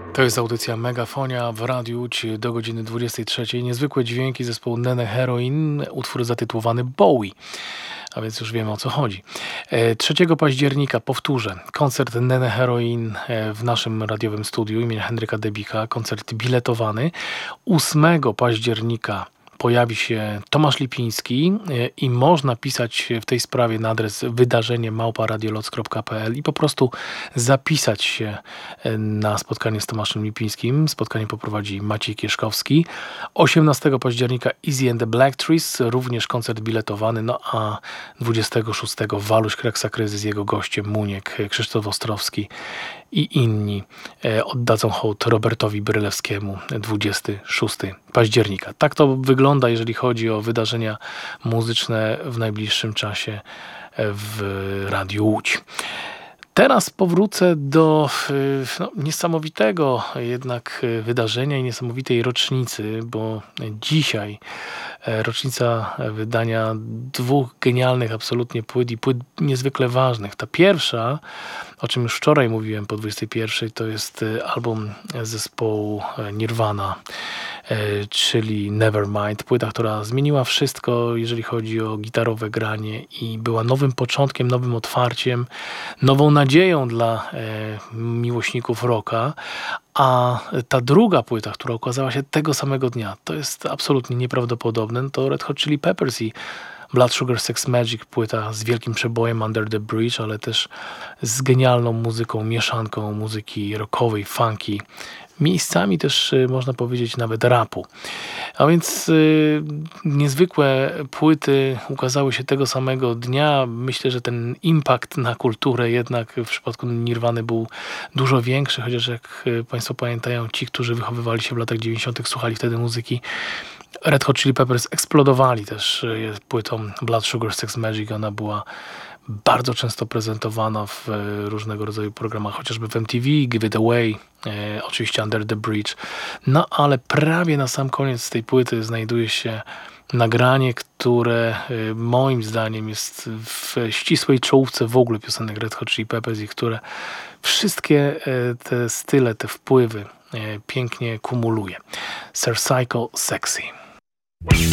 To jest audycja Megafonia w Radiu Łódź do godziny 23. Niezwykłe dźwięki zespołu Nene Heroin, utwór zatytułowany Bowie. A więc już wiemy, o co chodzi. 3 października, powtórzę, koncert Nene Heroin w naszym radiowym studiu imienia Henryka Debika, koncert biletowany. 8 października pojawi się Tomasz Lipiński i można pisać w tej sprawie na adres wydarzenie@radioloc.pl i po prostu zapisać się na spotkanie z Tomaszem Lipińskim. Spotkanie poprowadzi Maciej Kieszkowski. 18 października Easy and the Black Trees, również koncert biletowany, no a 26 Waluś Kreksa Kryzys, jego gościem Muniek, Krzysztof Ostrowski i inni oddadzą hołd Robertowi Brylewskiemu 26 października. Tak to wygląda, jeżeli chodzi o wydarzenia muzyczne w najbliższym czasie w Radiu Łódź. Teraz powrócę do niesamowitego jednak wydarzenia i niesamowitej rocznicy, bo dzisiaj rocznica wydania 2 genialnych absolutnie płyt i płyt niezwykle ważnych. Ta pierwsza, o czym już wczoraj mówiłem po 21, to jest album zespołu Nirvana, czyli Nevermind. Płyta, która zmieniła wszystko, jeżeli chodzi o gitarowe granie i była nowym początkiem, nowym otwarciem, nową nadzieją dla miłośników rocka. A ta druga płyta, która ukazała się tego samego dnia, to jest absolutnie nieprawdopodobne, to Red Hot Chili Peppers i Blood Sugar Sex Magik, płyta z wielkim przebojem Under the Bridge, ale też z genialną muzyką, mieszanką muzyki rockowej, funky, miejscami też można powiedzieć nawet rapu. A więc niezwykłe płyty ukazały się tego samego dnia. Myślę, że ten impact na kulturę jednak w przypadku Nirwany był dużo większy, chociaż jak Państwo pamiętają, ci, którzy wychowywali się w latach 90., słuchali wtedy muzyki Red Hot Chili Peppers, eksplodowali też płytą Blood Sugar Sex Magik. Ona była bardzo często prezentowana w różnego rodzaju programach, chociażby w MTV, Give It Away, oczywiście Under the Bridge. No ale prawie na sam koniec tej płyty znajduje się nagranie, które moim zdaniem jest w ścisłej czołówce w ogóle piosenek Red Hot Chili Peppers i które wszystkie te style, te wpływy pięknie kumuluje. Sir Psycho Sexy.